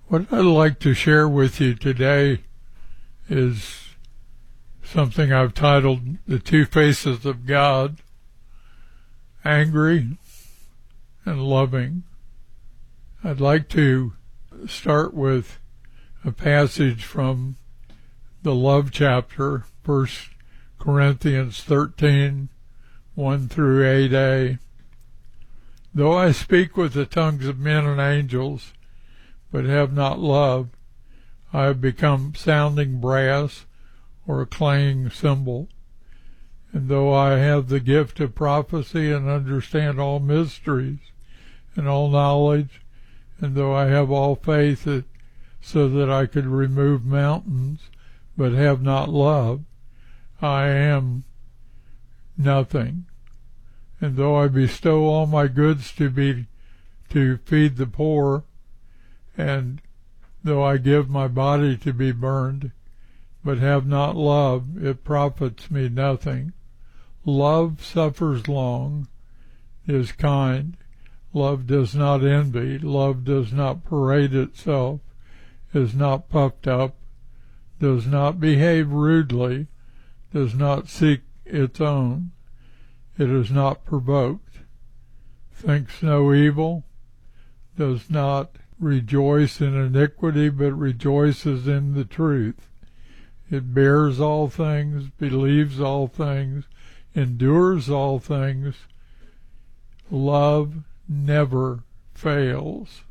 What I'd like to share with you today is something I've titled The Two Faces of God, Angry and Loving. I'd like to start with a passage from the love chapter, 1 Corinthians 13, 1 through 8a. Though I speak with the tongues of men and angels, but have not love, I have become sounding brass or a clanging cymbal. And though I have the gift of prophecy and understand all mysteries and all knowledge, and though I have all faith so that I could remove mountains, but have not love, I am nothing. And though I bestow all my goods to feed the poor, and though I give my body to be burned, but have not love, it profits me nothing. Love suffers long, is kind. Love does not envy. Love does not parade itself, is not puffed up, does not behave rudely, does not seek its own. It is not provoked, thinks no evil, does not rejoice in iniquity, but rejoices in the truth. It bears all things, believes all things, endures all things. Love never fails.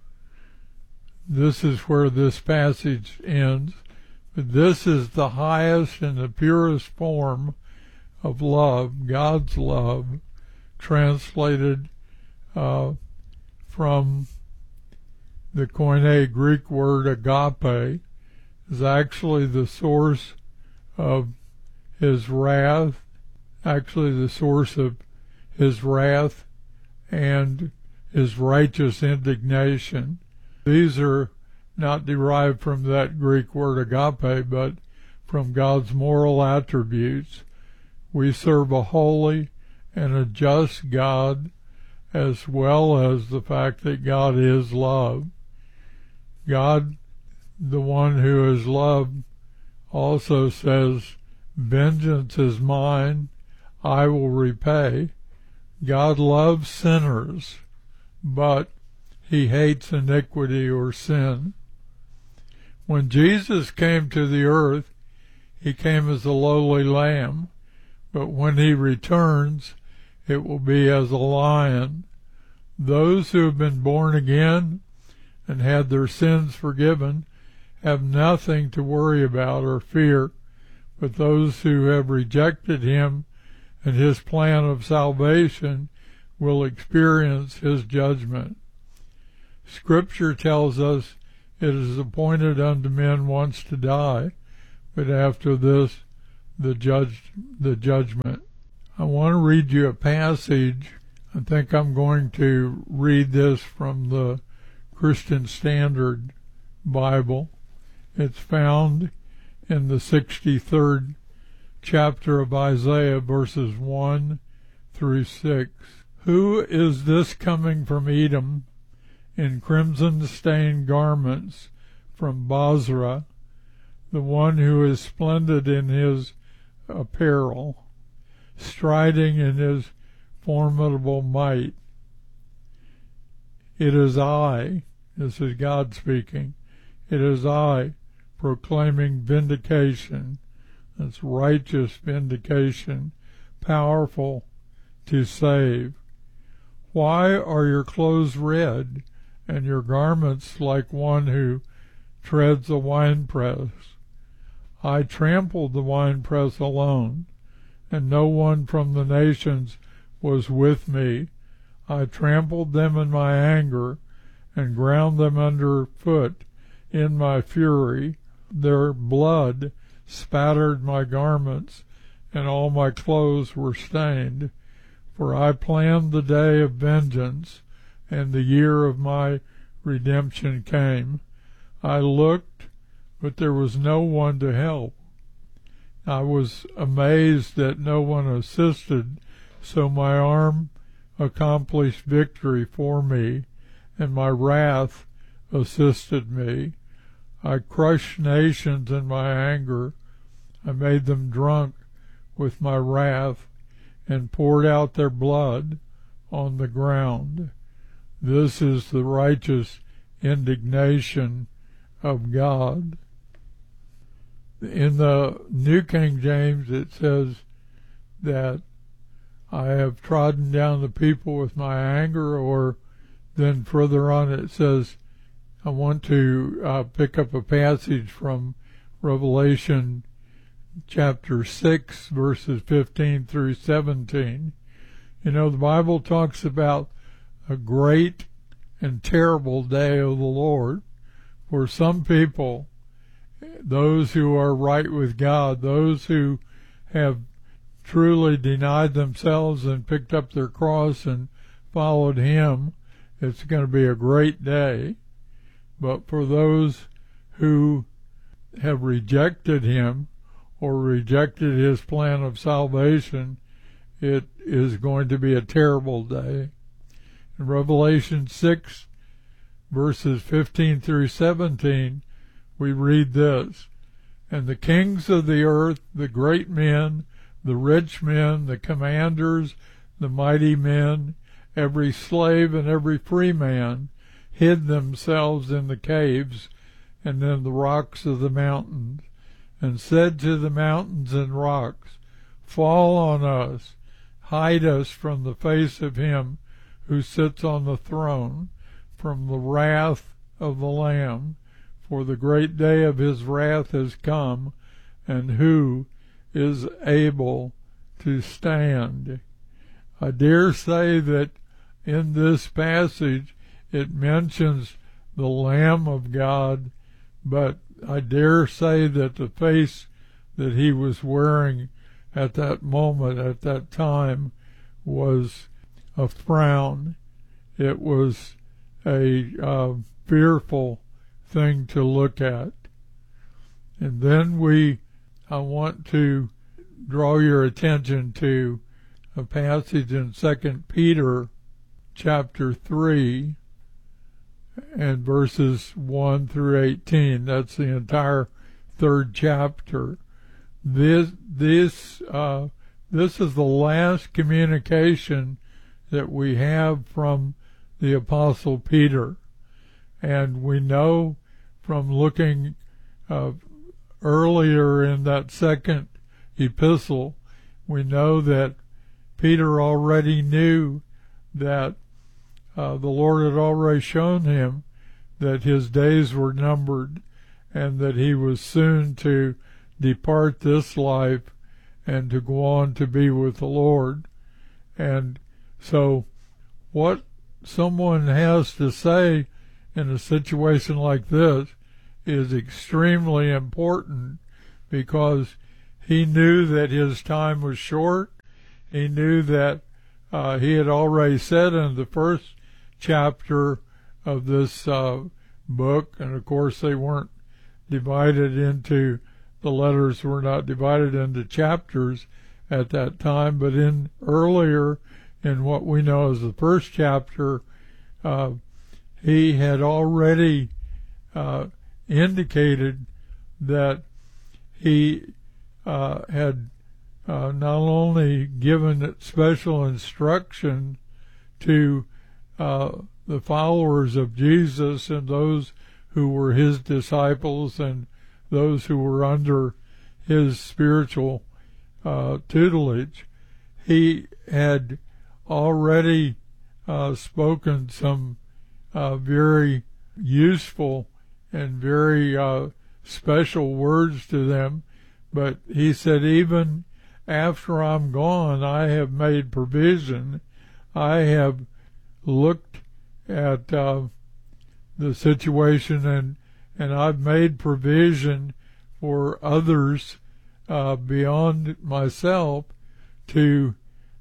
This is where this passage ends. But this is the highest and the purest form of love, God's love, translated from the Koine Greek word agape, is actually the source of his wrath, and his righteous indignation. These are not derived from that Greek word agape, but from God's moral attributes. We serve a holy and a just God, as well as the fact that God is love. God, the one who is love, also says, "Vengeance is mine, I will repay." God loves sinners, but he hates iniquity or sin. When Jesus came to the earth, he came as a lowly lamb, but when he returns, it will be as a lion. Those who have been born again and had their sins forgiven have nothing to worry about or fear, but those who have rejected him and his plan of salvation will experience his judgment. Scripture tells us it is appointed unto men once to die, but after this the judgment. I want to read you a passage. I think I'm going to read this from the Christian Standard Bible. It's found in the 63rd chapter of Isaiah, verses 1 through 6. Who is this coming from Edom in crimson-stained garments from Bozrah, the one who is splendid in his apparel, striding in his formidable might? It is I, this is God speaking, it is I proclaiming vindication, that's righteous vindication, powerful to save. Why are your clothes red, and your garments like one who treads a winepress? I trampled the winepress alone, and no one from the nations was with me. I trampled them in my anger, and ground them under foot in my fury. Their blood spattered my garments, and all my clothes were stained. For I planned the day of vengeance, and the year of my redemption came. I looked, but there was no one to help. I was amazed that no one assisted, so my arm accomplished victory for me, and my wrath assisted me. I crushed nations in my anger. I made them drunk with my wrath and poured out their blood on the ground. This is the righteous indignation of God. In the New King James it says that I have trodden down the people with my anger, or then further on it says, I want to pick up a passage from Revelation chapter 6, verses 15 through 17. You know, the Bible talks about a great and terrible day of the Lord. For some people, those who are right with God, those who have truly denied themselves and picked up their cross and followed Him, it's going to be a great day. But for those who have rejected Him or rejected His plan of salvation, it is going to be a terrible day. In Revelation 6, verses 15 through 17, we read this, And the kings of the earth, the great men, the rich men, the commanders, the mighty men, every slave and every free man, hid themselves in the caves and in the rocks of the mountains, and said to the mountains and rocks, Fall on us, hide us from the face of Him who sits on the throne, from the wrath of the Lamb, for the great day of His wrath has come, and who is able to stand? I dare say that in this passage it mentions the Lamb of God, but I dare say that the face that He was wearing at that moment, at that time, was a frown. It was a fearful thing to look at. And then I want to draw your attention to a passage in 2 Peter chapter 3 and verses 1 through 18. That's the entire third chapter. This is the last communication that we have from the Apostle Peter. And we know from looking earlier in that second epistle, we know that Peter already knew that the Lord had already shown him that his days were numbered and that he was soon to depart this life and to go on to be with the Lord. And so what someone has to say in a situation like this is extremely important, because he knew that his time was short. He knew that he had already said in the first chapter of this book, and of course they weren't divided into, the letters were not divided into chapters at that time, but earlier in what we know as the first chapter, he had already indicated that he had not only given special instruction to the followers of Jesus and those who were His disciples and those who were under His spiritual tutelage, he had already spoken some very useful and very special words to them. But he said, even after I'm gone, I have made provision. I have looked at the situation, and I've made provision for others beyond myself to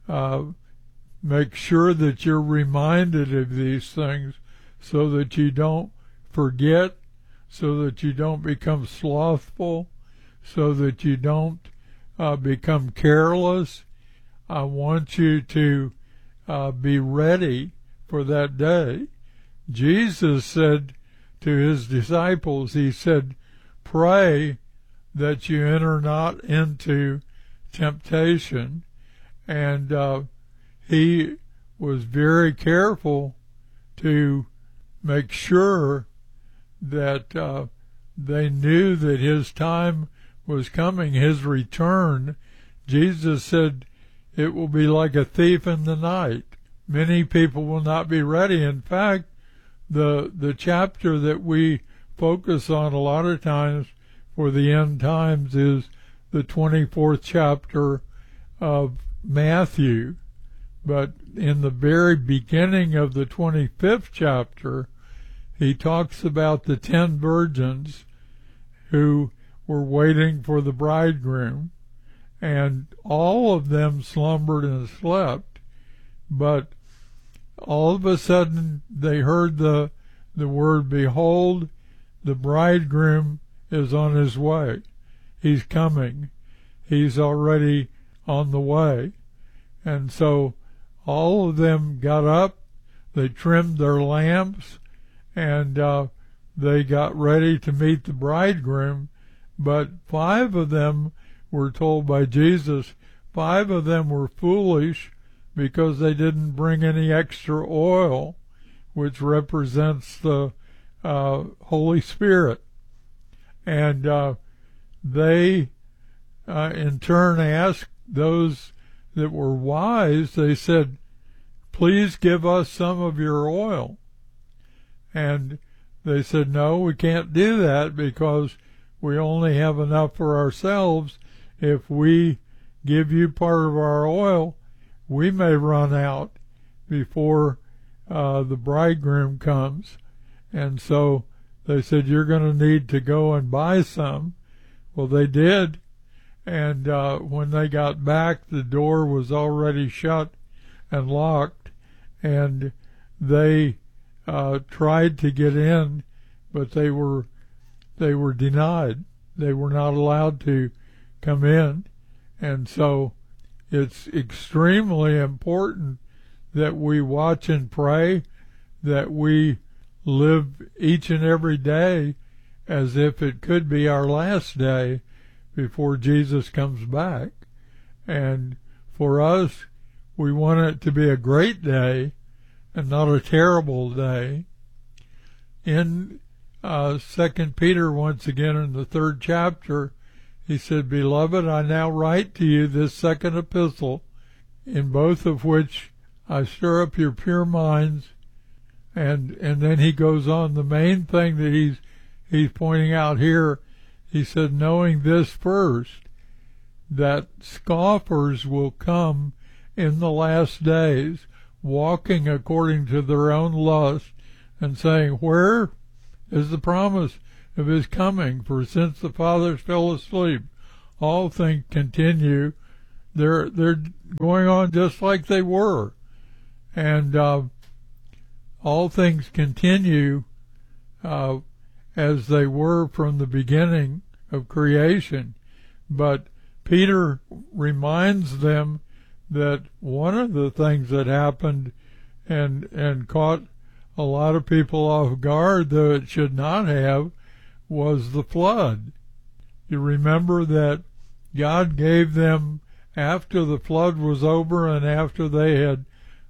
make sure that you're reminded of these things so that you don't forget, so that you don't become slothful, so that you don't become careless. I want you to be ready for that day. Jesus said to his disciples, he said, pray that you enter not into temptation. And he was very careful to make sure that they knew that his time was coming, his return. Jesus said it will be like a thief in the night. Many people will not be ready. In fact, the chapter that we focus on a lot of times for the end times is the 24th chapter of Matthew. But in the very beginning of the 25th chapter, he talks about the 10 virgins who were waiting for the bridegroom, and all of them slumbered and slept. But all of a sudden they heard the word, behold, the bridegroom is on his way. He's coming. He's already on the way. And so all of them got up, they trimmed their lamps, and they got ready to meet the bridegroom. But 5 of them were told by Jesus, 5 of them were foolish because they didn't bring any extra oil, which represents the Holy Spirit. And they in turn asked those that were wise, they said, please give us some of your oil. And they said, no, we can't do that because we only have enough for ourselves. If we give you part of our oil, we may run out before the bridegroom comes. And so they said, you're going to need to go and buy some. Well, they did. And when they got back, the door was already shut and locked. And they tried to get in, but they were denied. They were not allowed to come in. And so it's extremely important that we watch and pray, that we live each and every day as if it could be our last day before Jesus comes back. And for us, we want it to be a great day and not a terrible day. In 2 Peter, once again, in the 3rd chapter, he said, Beloved, I now write to you this second epistle, in both of which I stir up your pure minds. And then he goes on. The main thing that he's pointing out here, he said, knowing this first, that scoffers will come in the last days, walking according to their own lust, and saying, where is the promise of his coming? For since the fathers fell asleep, all things continue. They're going on just like they were. And all things continue as they were from the beginning of creation. But Peter reminds them that one of the things that happened and caught a lot of people off guard, though it should not have, was the flood. You remember that God gave them, after the flood was over and after they had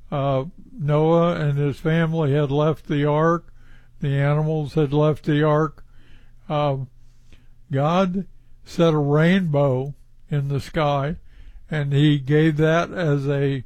Noah and his family had left the ark, the animals had left the ark, God set a rainbow in the sky, and he gave that as a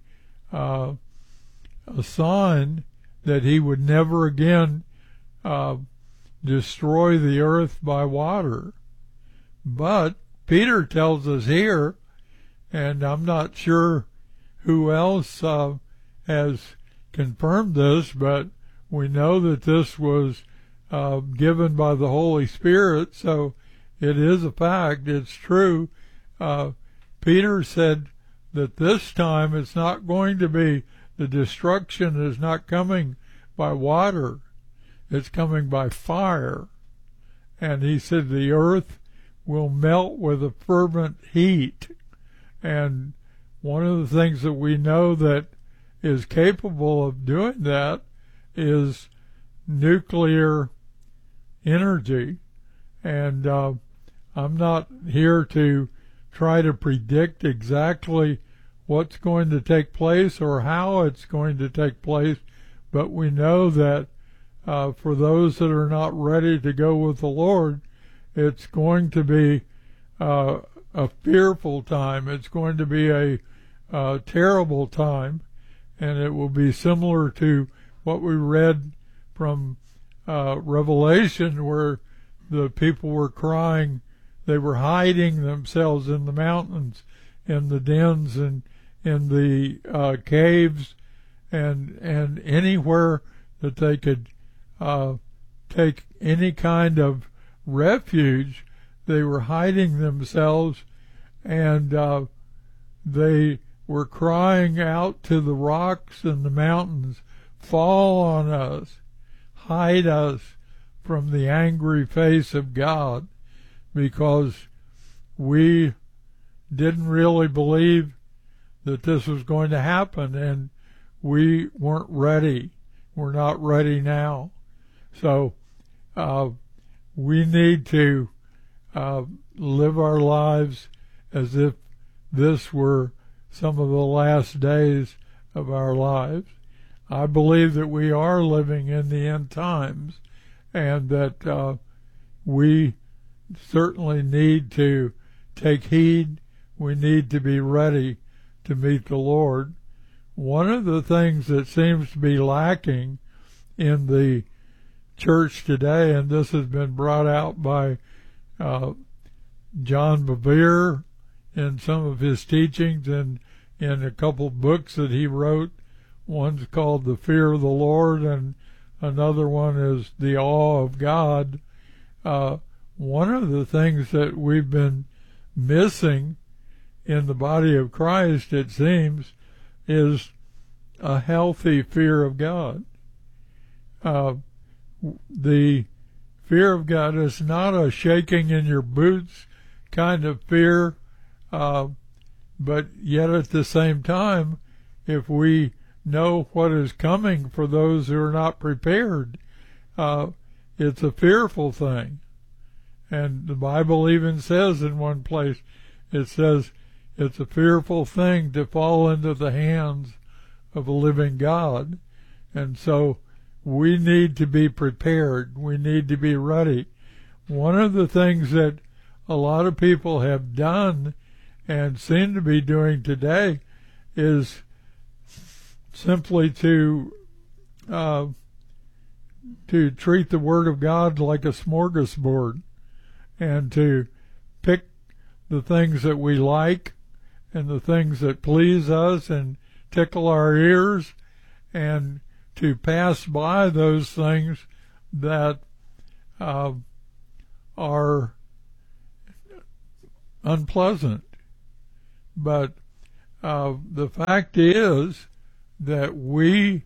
sign that he would never again destroy the earth by water. But Peter tells us here, and I'm not sure who else has confirmed this, but we know that this was given by the Holy Spirit, so it is a fact, it's true. Peter said that this time it's not going to be, the destruction is not coming by water, it's coming by fire. And he said the earth will melt with a fervent heat. And one of the things that we know that is capable of doing that is nuclear energy. And I'm not here to try to predict exactly what's going to take place or how it's going to take place, but we know that for those that are not ready to go with the Lord, it's going to be a fearful time. It's going to be a terrible time, and it will be similar to what we read from Revelation, where the people were crying. They were hiding themselves in the mountains, in the dens, and in the caves, and anywhere that they could take any kind of refuge. They were hiding themselves, and they were crying out to the rocks and the mountains, "Fall on us, hide us from the angry face of God," because we didn't really believe that this was going to happen, and we weren't ready. We're not ready now. So we need to live our lives as if this were some of the last days of our lives. I believe that we are living in the end times, and that we certainly need to take heed. We need to be ready to meet the Lord. One of the things that seems to be lacking in the church today, and this has been brought out by John Bevere in some of his teachings and in a couple books that he wrote. One's called The Fear of the Lord, and another one is The Awe of God. One of the things that we've been missing in the body of Christ, it seems, is a healthy fear of God. The fear of God is not a shaking in your boots kind of fear, but yet at the same time, if we know what is coming for those who are not prepared, it's a fearful thing. And the Bible even says in one place, it says, it's a fearful thing to fall into the hands of a living God. And so we need to be prepared. We need to be ready. One of the things that a lot of people have done and seem to be doing today is simply to treat the Word of God like a smorgasbord, and to pick the things that we like and the things that please us and tickle our ears, and to pass by those things that are unpleasant. But the fact is that we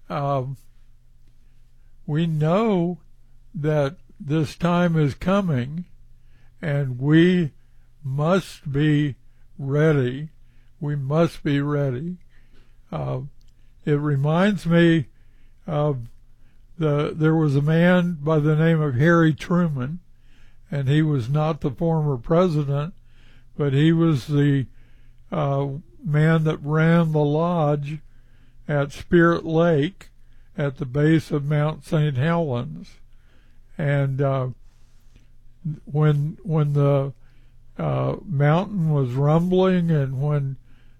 know that this time is coming, and we must be ready. We must be ready. It reminds me of there was a man by the name of Harry Truman, and he was not the former president, but he was the man that ran the lodge at Spirit Lake at the base of Mount St. Helens. And when the mountain was rumbling, and when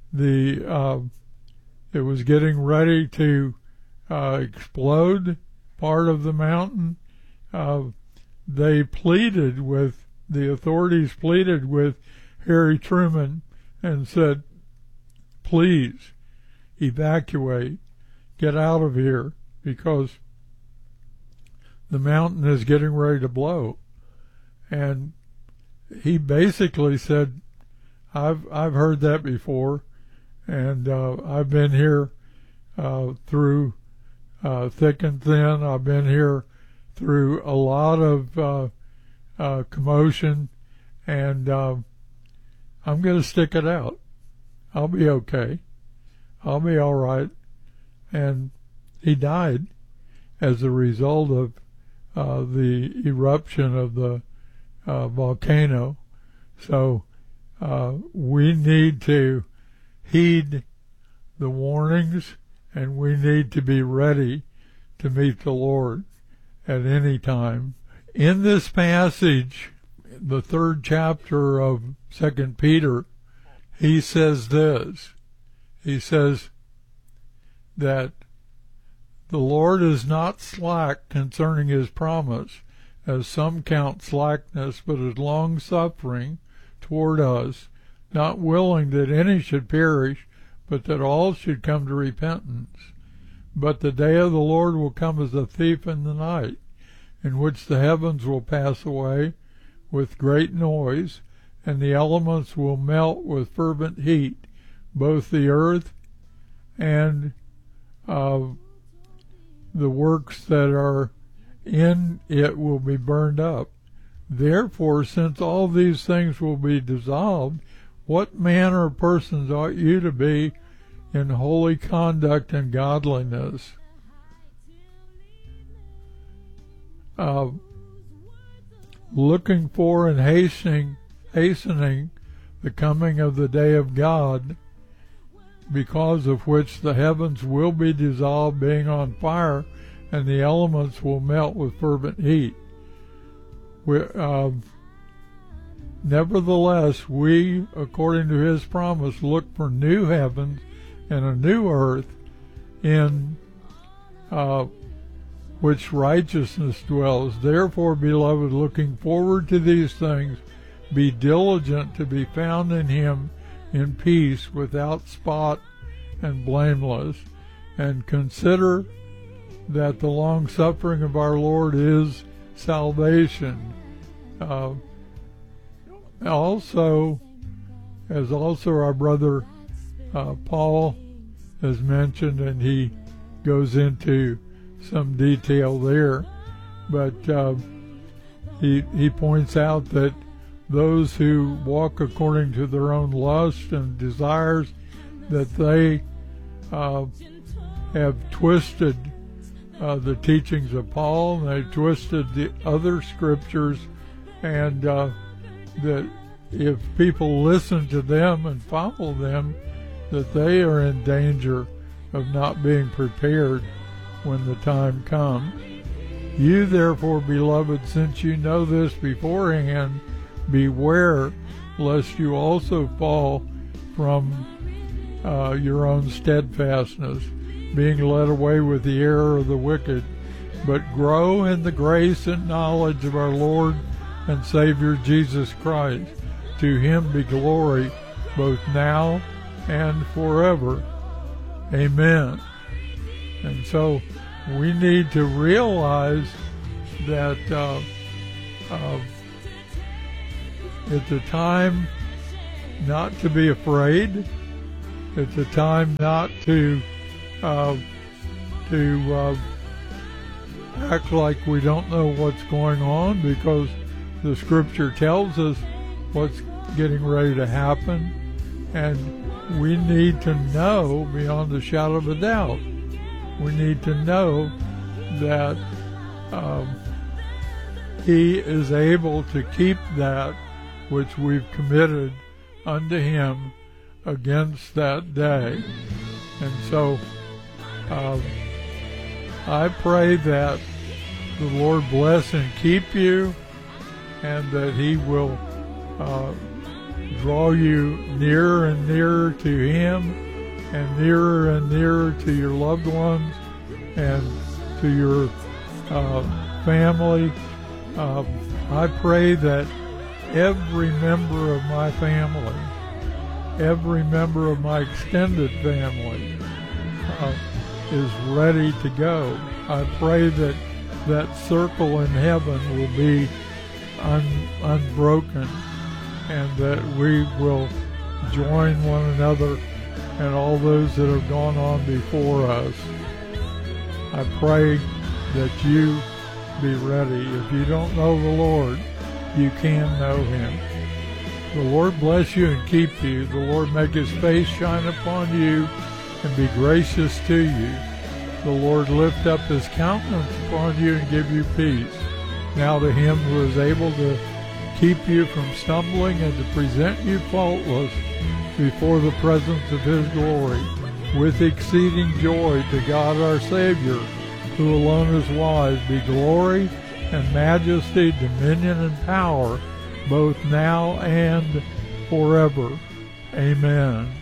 it was getting ready to explode, part of the mountain, the authorities pleaded with Harry Truman and said, "Please evacuate, get out of here, because the mountain is getting ready to blow." And he basically said, I've heard that before, and I've been here through thick and thin. I've been here through a lot of commotion, and I'm going to stick it out. I'll be okay. I'll be all right. And he died as a result the eruption of the volcano. So we need to heed the warnings, and we need to be ready to meet the Lord at any time. In this passage, the 3rd chapter of 2 Peter, he says this. He says that the Lord is not slack concerning his promise, as some count slackness, but is long-suffering toward us, not willing that any should perish, but that all should come to repentance. But the day of the Lord will come as a thief in the night, in which the heavens will pass away with great noise, and the elements will melt with fervent heat. Both the earth and the works that are in it will be burned up. Therefore, since all these things will be dissolved, what manner of persons ought you to be in holy conduct and godliness? Looking for and hastening the coming of the day of God, because of which the heavens will be dissolved, being on fire, and the elements will melt with fervent heat. Nevertheless, we, according to his promise, look for new heavens and a new earth, in which righteousness dwells. Therefore, beloved, looking forward to these things, be diligent to be found in him in peace, without spot and blameless, and consider that the long suffering of our Lord is salvation. Also, as also our brother Paul has mentioned, and he goes into some detail there, but he points out that those who walk according to their own lust and desires, that they have twisted the teachings of Paul, and they've twisted the other scriptures, and that if people listen to them and follow them, that they are in danger of not being prepared when the time comes. You therefore, beloved, since you know this beforehand, beware lest you also fall from your own steadfastness, being led away with the error of the wicked, but grow in the grace and knowledge of our Lord and Savior Jesus Christ. To him be glory both now and forever. Amen. And so we need to realize that it's a time not to be afraid. It's a time not to act like we don't know what's going on, because the scripture tells us what's getting ready to happen, and we need to know beyond a shadow of a doubt. We need to know that he is able to keep that which we've committed unto him against that day. And so I pray that the Lord bless and keep you, and that he will draw you nearer and nearer to him, and nearer to your loved ones, and to your family. I pray that every member of my family, every member of my extended family is ready to go. I pray that that circle in heaven will be unbroken, and that we will join one another and all those that have gone on before us. I pray that you be ready. If you don't know the Lord, you can know him. The Lord bless you and keep you. The Lord make his face shine upon you and be gracious to you. The Lord lift up his countenance upon you and give you peace. Now to him who is able to keep you from stumbling and to present you faultless before the presence of his glory, with exceeding joy, to God our Savior, who alone is wise, be glory and majesty, dominion and power, both now and forever. Amen.